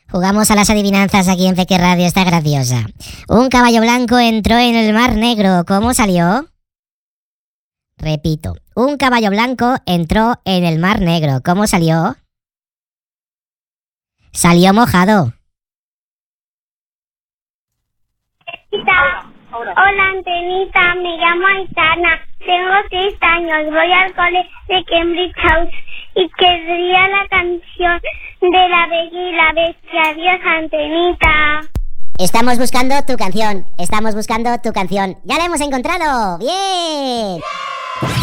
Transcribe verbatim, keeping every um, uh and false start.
Jugamos a las adivinanzas aquí en Peque Radio, está graciosa. Un caballo blanco entró en el Mar Negro. ¿Cómo salió? Repito, un caballo blanco entró en el Mar Negro. ¿Cómo salió? Salió mojado. Hola, Antenita, me llamo Aitana, tengo seis años, voy al cole de Cambridge House y querría la canción de La Bella y la Bestia. Adiós, Antenita. Estamos buscando tu canción, estamos buscando tu canción. ¡Ya la hemos encontrado! ¡Bien!